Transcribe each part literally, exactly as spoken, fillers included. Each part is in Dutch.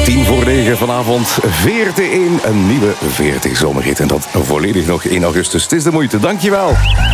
Tien voor negen vanavond, V R T één, een nieuwe V R T Zomerhit. En dat volledig nog in augustus. Het is de moeite, dankjewel.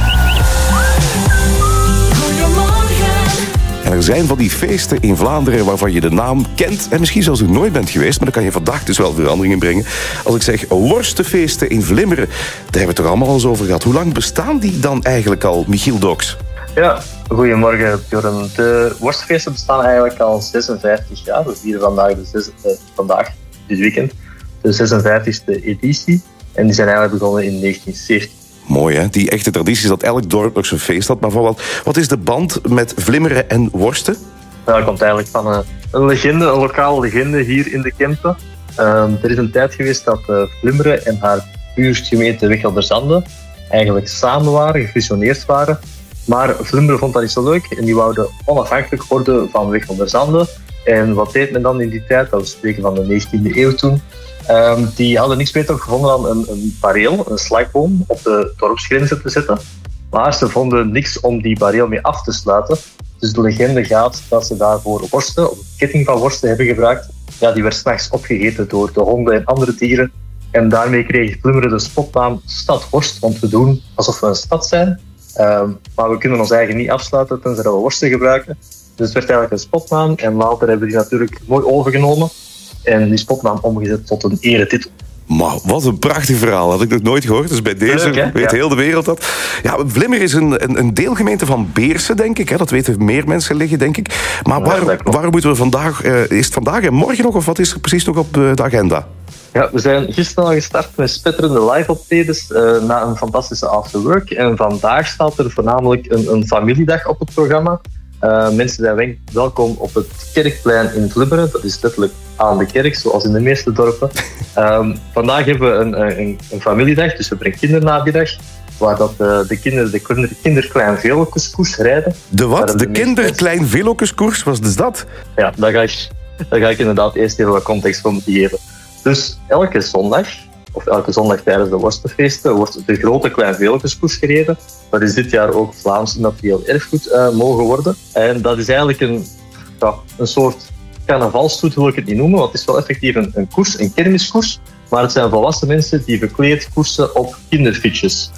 En er zijn van die feesten in Vlaanderen waarvan je de naam kent en misschien zelfs nog nooit bent geweest, maar dan kan je vandaag dus wel veranderingen brengen. Als ik zeg worstenfeesten in Vlimmeren, daar hebben we het toch allemaal eens over gehad. Hoe lang bestaan die dan eigenlijk al, Michiel Doks? Ja, goedemorgen Bjorn. De worstenfeesten bestaan eigenlijk al zesenvijftig jaar. We vieren vandaag, de zes, eh, vandaag dit weekend, de zesenvijftigste editie. En die zijn eigenlijk begonnen in negentien zeventig. Mooi, hè? Die echte traditie dat elk dorp nog zijn feest had. Maar van wat, wat is de band met Vlimmeren en worsten? Nou, dat komt eigenlijk van een, een legende, een lokale legende hier in de Kempen. Um, er is een tijd geweest dat uh, Vlimmeren en haar buurtgemeente Wichelderzande eigenlijk samen waren, gefusioneerd waren. Maar Vlimmeren vond dat niet zo leuk en die wouden onafhankelijk worden van Wichelderzande. En wat deed men dan in die tijd? Dat we spreken van de negentiende eeuw toen. Um, die hadden niks beter gevonden dan een, een bareel, een slagboom, op de dorpsgrenzen te zetten. Maar ze vonden niks om die bareel mee af te sluiten. Dus de legende gaat dat ze daarvoor worsten, of een ketting van worsten hebben gebruikt. Ja, die werd 's nachts opgegeten door de honden en andere dieren. En daarmee kreeg Vlimmeren de spotnaam Stad Worst, om te doen alsof we een stad zijn. Um, maar we kunnen ons eigen niet afsluiten tenzij we worsten gebruiken. Dus het werd eigenlijk een spotnaam en later hebben we die natuurlijk mooi overgenomen. En die spotnaam omgezet tot een eretitel. Maar wat een prachtig verhaal. Had ik nog nooit gehoord. Dus bij deze Leuk, weet ja. heel de wereld dat. Ja, Vlimmeren is een, een, een deelgemeente van Beersen, denk ik. Hè. Dat weten meer mensen liggen, denk ik. Maar waar, ja, waar moeten we vandaag... Uh, is het vandaag en morgen nog? Of wat is er precies nog op de agenda? Ja, we zijn gisteren al gestart met spetterende live-optredens uh, na een fantastische afterwork. En vandaag staat er voornamelijk een, een familiedag op het programma. Uh, mensen zijn welkom op het Kerkplein in Vlimmeren. Dat is letterlijk aan de kerk, zoals in de meeste dorpen. Um, vandaag hebben we een, een, een familiedag, dus we hebben een kindernamiddag, waar dat, uh, de kinderen de kinder, kinderkleinvelokoeskoers rijden. De wat? De, de kinderkleinvelokoeskoers? Wat is dat? Ja, daar ga, ik, daar ga ik inderdaad eerst even wat context voor moeten geven. Dus elke zondag, of elke zondag tijdens de worstenfeesten, wordt de grote kleinvelokoeskoers gereden. Dat is dit jaar ook Vlaams immaterieel erfgoed uh, mogen worden. En dat is eigenlijk een, ja, een soort carnavalsstoet, wil ik het niet noemen, want het is wel effectief een, een koers, een kermiskoers. Maar het zijn volwassen mensen die verkleed koersen op kinderfietsjes.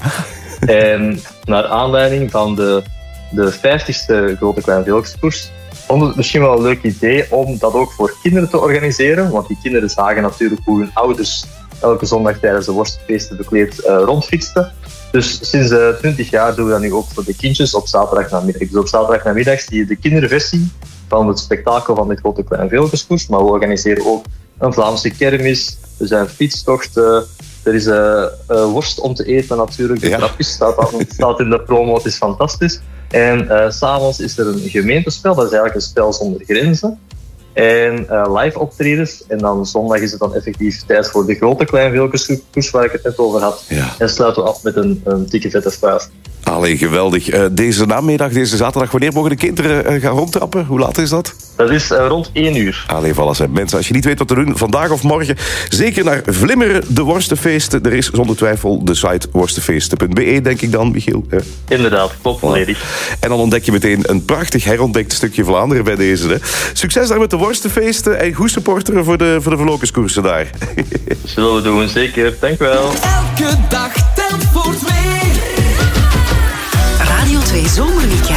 En naar aanleiding van de, de vijftigste grote kleinvelokoeskoers vond het misschien wel een leuk idee om dat ook voor kinderen te organiseren. Want die kinderen zagen natuurlijk hoe hun ouders elke zondag tijdens de worstenfeesten bekleed uh, rondfietsten. Dus sinds uh, twintig jaar doen we dat nu ook voor de kindjes op zaterdagnamiddag. Dus op zaterdagnamiddag zie je de kinderversie van het spektakel van dit grote kleinvelokoeskoers. Maar we organiseren ook een Vlaamse kermis. Er zijn fietstochten. Er is uh, uh, worst om te eten natuurlijk. De ja. trappist staat, staat in de promo. Het is fantastisch. En uh, s'avonds is er een gemeentespel. Dat is eigenlijk een spel zonder grenzen. En uh, live optredens. En dan zondag is het dan effectief tijd voor de grote kleinvelokoeskoers waar ik het net over had. Ja. En sluiten we af met een, een dikke vette vuist. Allee, geweldig. Uh, deze namiddag, deze zaterdag, wanneer mogen de kinderen uh, gaan rondtrappen? Hoe laat is dat? Dat is uh, rond één uur. Allee, voilà. Mensen, als je niet weet wat te doen, vandaag of morgen, zeker naar Vlimmeren, de worstenfeesten. Er is zonder twijfel de site worstenfeesten punt b e, denk ik dan, Michiel. Uh. Inderdaad, klopt volledig. En dan ontdek je meteen een prachtig herontdekt stukje Vlaanderen bij deze. Hè. Succes daar met de worstenfeesten en goed supporteren voor de, voor de verlokenskoersen daar. Zullen we doen, zeker. Dank wel. Elke dag telt voor twee. Radio twee Zomerweekend.